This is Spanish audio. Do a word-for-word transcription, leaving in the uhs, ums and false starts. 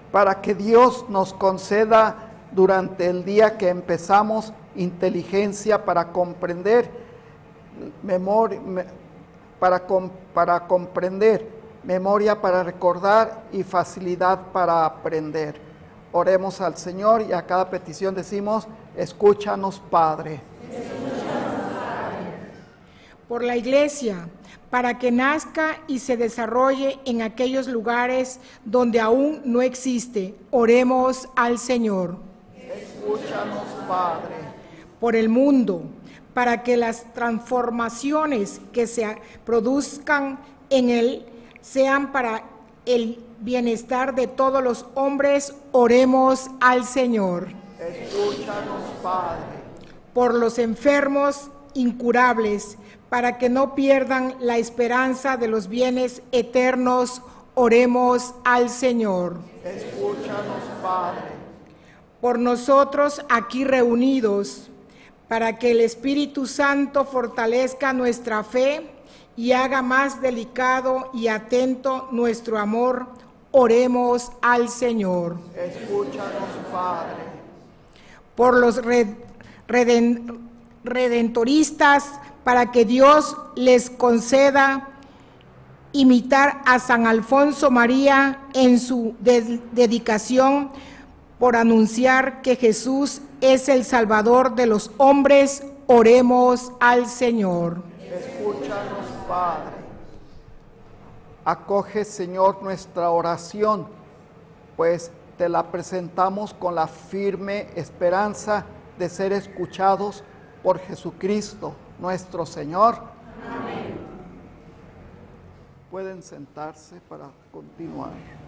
para que Dios nos conceda durante el día que empezamos inteligencia para comprender, memoria, para, para comprender, memoria para recordar y facilidad para aprender. Oremos al Señor y a cada petición decimos: escúchanos, Padre. Escúchanos, Padre. Por la Iglesia, para que nazca y se desarrolle en aquellos lugares donde aún no existe, oremos al Señor. Escúchanos, Padre. Por el mundo, para que las transformaciones que se produzcan en él sean para el bienestar de todos los hombres, oremos al Señor. Escúchanos, Padre. Por los enfermos incurables, para que no pierdan la esperanza de los bienes eternos, oremos al Señor. Escúchanos, Padre. Por nosotros aquí reunidos, para que el Espíritu Santo fortalezca nuestra fe y haga más delicado y atento nuestro amor, oremos al Señor. Escúchanos, Padre. Por los reden, redentoristas, para que Dios les conceda imitar a San Alfonso María en su de dedicación por anunciar que Jesús es el Salvador de los hombres, oremos al Señor. Escúchanos, Padre. Acoge, Señor, nuestra oración, pues te la presentamos con la firme esperanza de ser escuchados por Jesucristo, nuestro Señor. Amén. Pueden sentarse para continuar.